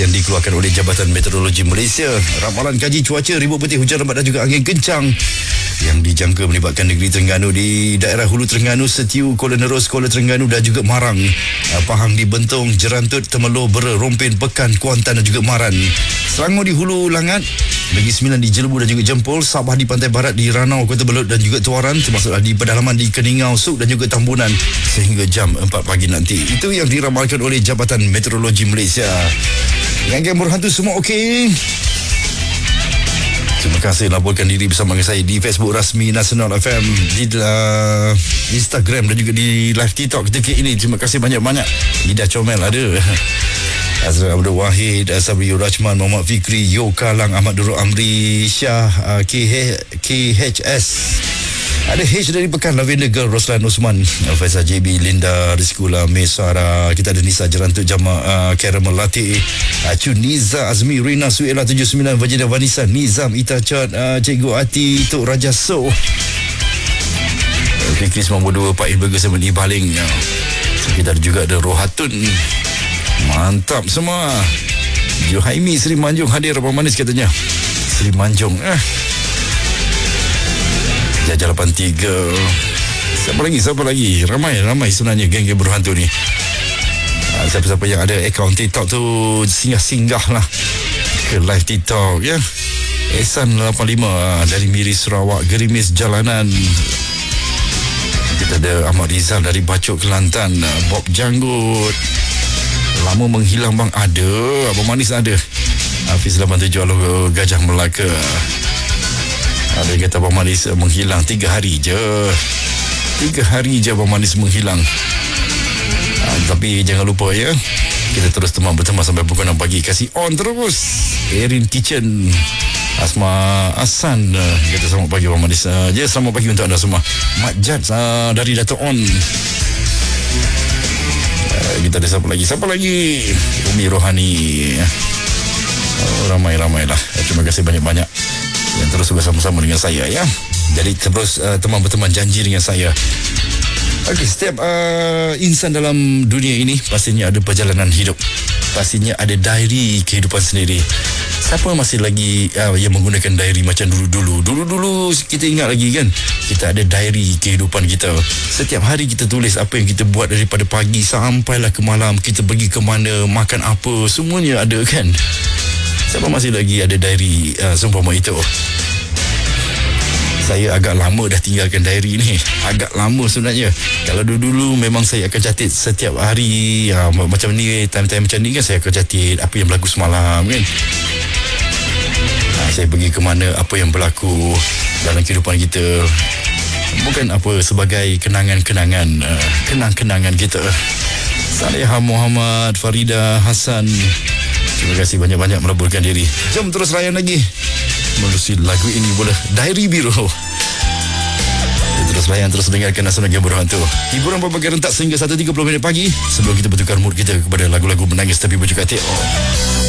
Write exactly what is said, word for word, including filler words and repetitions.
yang dikeluarkan oleh Jabatan Meteorologi Malaysia. Ramalan kaji cuaca, ribut putih, hujan lebat dan juga angin kencang yang dijangka melibatkan negeri Terengganu di daerah Hulu Terengganu, Setiu, Kuala Nerus, Kuala Terengganu dan juga Marang, Pahang di Bentong, Jerantut, Temerloh, Bera, Rompin, Pekan, Kuantan dan juga Maran. Selangor di Hulu Langat, Negeri Sembilan di Jelebu dan juga Jempol, Sabah di Pantai Barat, di Ranau, Kota Belud dan juga Tuaran, termasuklah di pedalaman di Keningau, Suk dan juga Tambunan sehingga jam empat pagi nanti. Itu yang diramalkan oleh Jabatan Meteorologi Malaysia. Geng-geng berhantu semua okey? Terima kasih laporkan diri bersama dengan saya di Facebook rasmi Nasional F M, di uh, Instagram dan juga di live TikTok ketika ini. Terima kasih banyak-banyak. Ida Comel ada, Azra Abdul Wahid, Sabri Rachman, Muhammad Fikri, Yo Kalang, Ahmad Durul Amri, Syah, uh, K H S. Ada H dari Pekan, Lavender Girl, Roslan Osman, Faisal J B, Linda Rizkula, Mesara. Kita ada Nisa Jerantut, Jama, uh, Caramel Latte, Acu, Niza Azmi, Rina Suela tujuh puluh sembilan, Virginia Vanessa, Nizam, Ita Chat, uh, Cikgu Ati, Tok Raja So, Fikri sembilan puluh dua, Pak Ilberger Semeni Baling. Kita ada juga ada Rohatun. Mantap semua. Juhaimi Seri Manjung hadir, apa manis katanya. Seri Manjung. Eh. Jajah lapan tiga. Siapa lagi? Siapa lagi? Ramai-ramai sebenarnya geng-geng berhantu ni. Ha, siapa-siapa yang ada akaun TikTok tu singgah-singgah lah ke live TikTok ya. Ehsan lapan lima dari Miri Sarawak, Gerimis Jalanan. Kita ada Ahmad Rizal dari Bacok Kelantan, Bob Janggut. Lama menghilang bang ada, Abang Manis ada. Hafiz lapan tujuh Aloh Gajah Melaka. Ada kata Abang Manis menghilang tiga hari je. Tiga hari je Abang Manis menghilang. Ha, tapi jangan lupa ya, kita terus teman berteman sampai pukul enam pagi. Kasih on terus. Erin Kitchen, Asma Asan, kata selamat pagi Abang Manis. Uh, je selamat pagi untuk anda semua. Mak Jad uh, dari Dato' On. Uh, kita ada siapa lagi? Siapa lagi? Umi Rohani. Oh, ramai-ramai lah. Terima kasih banyak-banyak yang terus bersama-sama dengan saya ya. Jadi terus uh, teman berteman janji dengan saya. Okey, setiap uh, insan dalam dunia ini pastinya ada perjalanan hidup. Pastinya ada diary kehidupan sendiri. Siapa masih lagi uh, yang menggunakan diary macam dulu-dulu? Dulu-dulu kita ingat lagi kan, kita ada diary kehidupan kita. Setiap hari kita tulis apa yang kita buat daripada pagi sampailah ke malam. Kita pergi ke mana, makan apa, semuanya ada kan. Siapa masih lagi ada diary uh, seumpama itu? Saya agak lama dah tinggalkan diary ni. Agak lama sebenarnya. Kalau dulu-dulu memang saya akan catat setiap hari. uh, Macam ni, time-time macam ni kan, saya akan catat apa yang berlaku semalam kan. uh, Saya pergi ke mana, apa yang berlaku dalam kehidupan kita. Bukan apa, sebagai kenangan-kenangan, uh, kenang-kenangan kita. Saleha Muhammad, Farida Hassan, terima kasih banyak-banyak melaburkan diri. Jom terus layan lagi menerusi lagu ini boleh. Diary Biru. Terus layan, terus dengarkan Nasional Game Berhantu. Hiburan berbagai rentak sehingga satu tiga puluh minit pagi sebelum kita bertukar mood kita kepada lagu-lagu menangis tapi bercakap. Oh.